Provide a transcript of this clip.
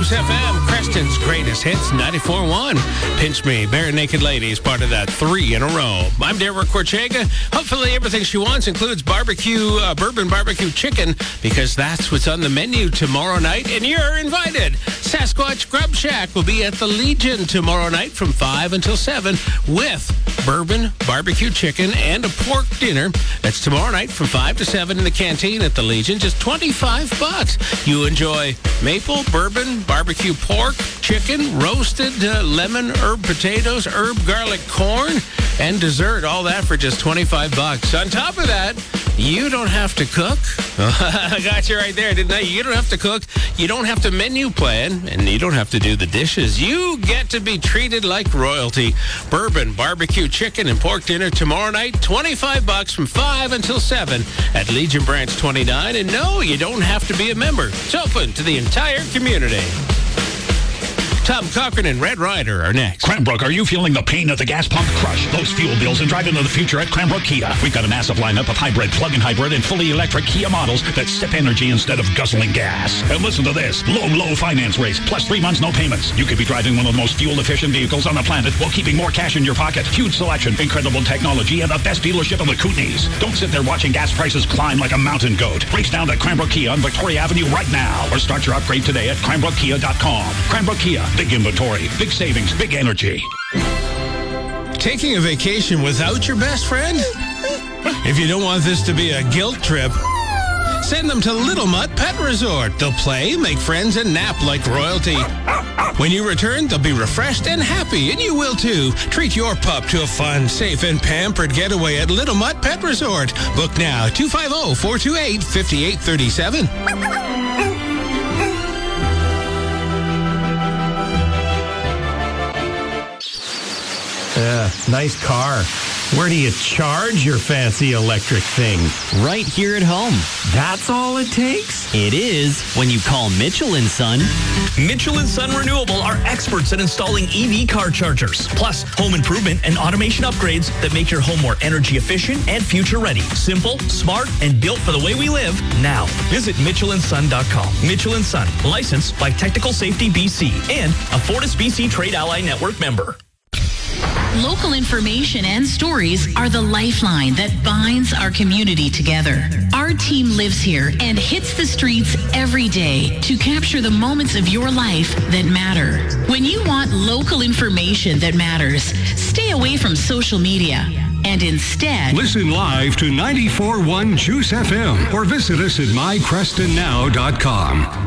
Juice FM, Creston's greatest hits, 94.1. Pinch Me, Bare Naked Ladies, part of that 3 in a row. I'm Derek Corchega. Hopefully everything she wants includes bourbon barbecue chicken, because that's what's on the menu tomorrow night, and you're invited. Sasquatch Grub Shack will be at the Legion tomorrow night from 5 until 7 with bourbon barbecue chicken and a pork dinner. That's tomorrow night from 5 to 7 in the canteen at the Legion. Just $25. You enjoy maple, bourbon, barbecue pork, chicken, roasted lemon, herb potatoes, herb garlic corn, and dessert. All that for just $25. On top of that, you don't have to cook. I got you right there, didn't I? You don't have to cook. You don't have to menu plan, and you don't have to do the dishes. You get to be treated like royalty. Bourbon, barbecue, chicken, and pork dinner tomorrow night, $25 from 5 until 7 at Legion Branch 29. And no, you don't have to be a member. It's open to the entire community. Tom Cochran and Red Ryder are next. Cranbrook, are you feeling the pain of the gas pump crush? Those fuel bills and drive into the future at Cranbrook Kia. We've got a massive lineup of hybrid, plug-in hybrid, and fully electric Kia models that sip energy instead of guzzling gas. And listen to this. Low finance rates, plus 3 months, no payments. You could be driving one of the most fuel-efficient vehicles on the planet while keeping more cash in your pocket. Huge selection, incredible technology, and the best dealership in the Kootenays. Don't sit there watching gas prices climb like a mountain goat. Race down to Cranbrook Kia on Victoria Avenue right now, or start your upgrade today at CranbrookKia.com. Cranbrook Kia. Big inventory, big savings, big energy. Taking a vacation without your best friend? If you don't want this to be a guilt trip, send them to Little Mutt Pet Resort. They'll play, make friends, and nap like royalty. When you return, they'll be refreshed and happy, and you will too. Treat your pup to a fun, safe, and pampered getaway at Little Mutt Pet Resort. Book now, 250-428-5837. Nice car. Where do you charge your fancy electric thing? Right here at home. That's all it takes? It is when you call Mitchell & Son. Mitchell & Son Renewable are experts at installing EV car chargers, plus home improvement and automation upgrades that make your home more energy efficient and future ready. Simple, smart, and built for the way we live now. Visit MitchellandSon.com. Mitchell & Son, licensed by Technical Safety BC and a Fortis BC Trade Ally Network member. Local information and stories are the lifeline that binds our community together. Our team lives here and hits the streets every day to capture the moments of your life that matter. When you want local information that matters, stay away from social media and instead listen live to 94.1 Juice FM or visit us at mycrestonnow.com.